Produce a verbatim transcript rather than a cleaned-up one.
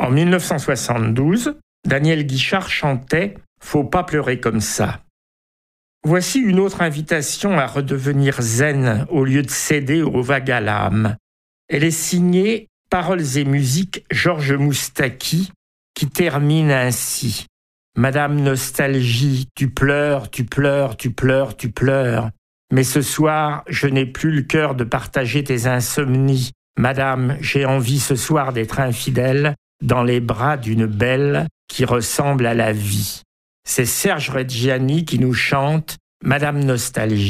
En dix-neuf cent soixante-douze, Daniel Guichard chantait « Faut pas pleurer comme ça ». Voici une autre invitation à redevenir zen au lieu de céder au vague à l'âme. Elle est signée « Paroles et musique » Georges Moustaki, qui termine ainsi. Madame Nostalgie, tu pleures, tu pleures, tu pleures, tu pleures. Mais ce soir, je n'ai plus le cœur de partager tes insomnies. Madame, j'ai envie ce soir d'être infidèle dans les bras d'une belle qui ressemble à la vie. C'est Serge Reggiani qui nous chante Madame Nostalgie.